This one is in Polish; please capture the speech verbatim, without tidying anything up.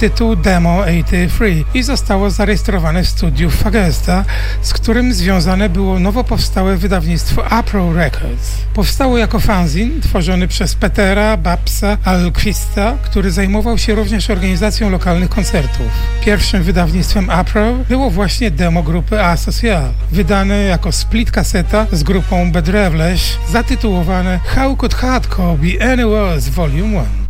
tytuł Demo osiemdziesiąt trzy i zostało zarejestrowane w studiu Fagesta, z którym związane było nowo powstałe wydawnictwo Apro Records. Powstało jako fanzin tworzony przez Petera Babsa Alquista, który zajmował się również organizacją lokalnych koncertów. Pierwszym wydawnictwem Apro było właśnie demo grupy Asocial, wydane jako split kaseta z grupą Bedrevleś, zatytułowane How Could Hardcore Be Any Worse Volume jeden.